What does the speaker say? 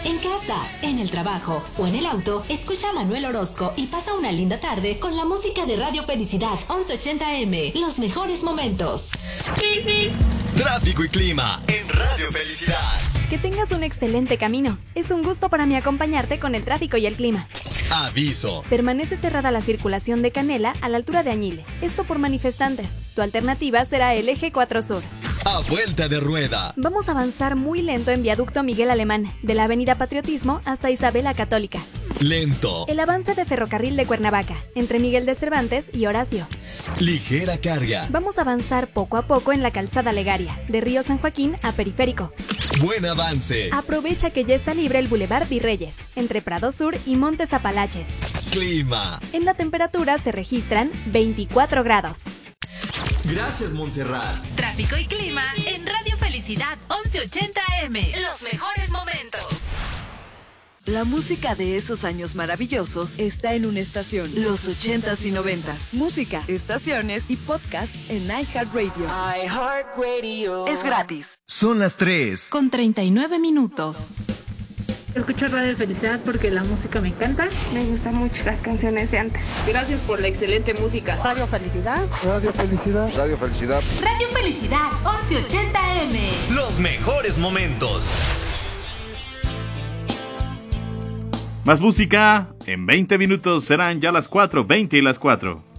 En casa, en el trabajo o en el auto, escucha a Manuel Orozco y pasa una linda tarde con la música de Radio Felicidad 1180M. Los mejores momentos. Tráfico y clima en Radio Felicidad. Que tengas un excelente camino. Es un gusto para mí acompañarte con el tráfico y el clima. Aviso. Permanece cerrada la circulación de Canela a la altura de Añile. Esto por manifestantes. Tu alternativa será el Eje 4 Sur. A vuelta de rueda. Vamos a avanzar muy lento en Viaducto Miguel Alemán, de la Avenida Patriotismo hasta Isabela Católica. Lento. El avance de Ferrocarril de Cuernavaca, entre Miguel de Cervantes y Horacio. Ligera carga. Vamos a avanzar poco a poco en la Calzada Legaria, de Río San Joaquín a Periférico. Buen avance. Aprovecha que ya está libre el Boulevard Virreyes, entre Prado Sur y Montes Apalaches. Clima. En la temperatura se registran 24 grados. Gracias, Montserrat. Tráfico y clima en Radio Felicidad 1180M. Los mejores momentos. La música de esos años maravillosos está en una estación, los 80s y 90s. Música, estaciones y podcast en iHeartRadio. iHeartRadio. Es gratis. Son las 3. Con 39 minutos. Escucho Radio Felicidad porque la música me encanta. Me gustan mucho las canciones de antes. Gracias por la excelente música. Radio Felicidad. Radio Felicidad. Radio Felicidad. Radio Felicidad 1180M. Los mejores momentos. Más música. En 20 minutos serán ya las 4:20 y las 4.